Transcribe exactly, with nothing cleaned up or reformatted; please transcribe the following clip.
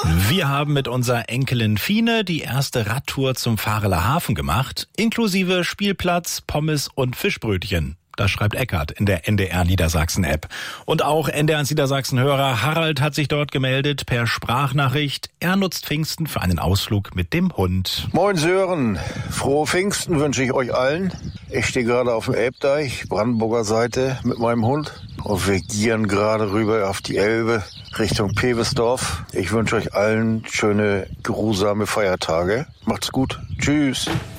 Wir haben mit unserer Enkelin Fine die erste Radtour zum Vareler Hafen gemacht, inklusive Spielplatz, Pommes und Fischbrötchen. Das schreibt Eckart in der N D R Niedersachsen-App. Und auch N D R Niedersachsen-Hörer Harald hat sich dort gemeldet per Sprachnachricht. Er nutzt Pfingsten für einen Ausflug mit dem Hund. Moin Sören, frohe Pfingsten wünsche ich euch allen. Ich stehe gerade auf dem Elbdeich, Brandenburger Seite, mit meinem Hund. Und wir gieren gerade rüber auf die Elbe Richtung Pevesdorf. Ich wünsche euch allen schöne, geruhsame Feiertage. Macht's gut. Tschüss.